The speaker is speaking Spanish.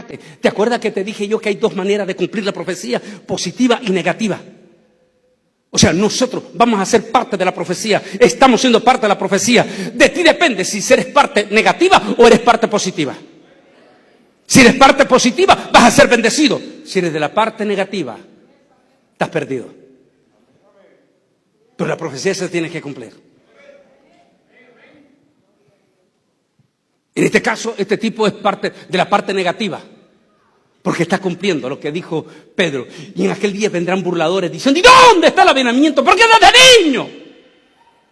adelante. ¿Te acuerdas que te dije yo que hay dos maneras de cumplir la profecía? Positiva y negativa. O sea, nosotros vamos a ser parte de la profecía. Estamos siendo parte de la profecía. De ti depende si eres parte negativa o eres parte positiva. Si eres parte positiva, vas a ser bendecido. Si eres de la parte negativa, estás perdido. Pero la profecía se tiene que cumplir. En este caso, este tipo es parte de la parte negativa. Porque está cumpliendo lo que dijo Pedro. Y en aquel día vendrán burladores diciendo: ¿y dónde está el avivamiento? ¿Por qué no es de niño?